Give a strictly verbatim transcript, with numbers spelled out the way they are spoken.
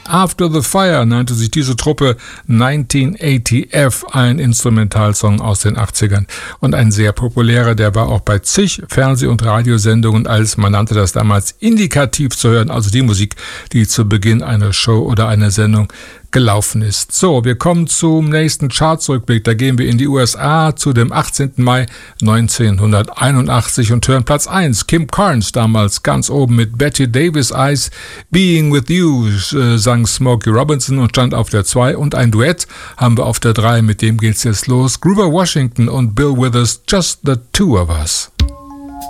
After the Fire nannte sich diese Truppe neunzehnhundertachtzig F, ein Instrumentalsong aus den achtzigern. Und ein sehr populärer, der war auch bei zig Fernseh- und Radiosendungen als, man nannte das damals, indikativ zu hören, also die Musik, die zu Beginn einer Show oder einer Sendung gelaufen ist. So, wir kommen zum nächsten Chartsrückblick. Da gehen wir in die U S A zu dem achtzehnten Mai neunzehnhunderteinundachtzig und hören Platz eins. Kim Carnes, damals ganz oben mit Betty Davis Eyes. Being With You äh, sang Smokey Robinson und stand auf der zwei. Und ein Duett haben wir auf der drei, mit dem geht's jetzt los. Grover Washington und Bill Withers, Just the Two of Us.